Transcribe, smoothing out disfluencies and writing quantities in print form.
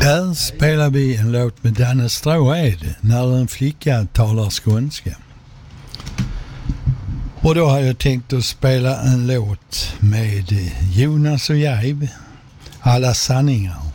Där spelar vi en låt med Danne Stråhed, När en flicka talar skånska. Och då har jag tänkt att spela en låt med Jonas och Jäib, Alla sanningar.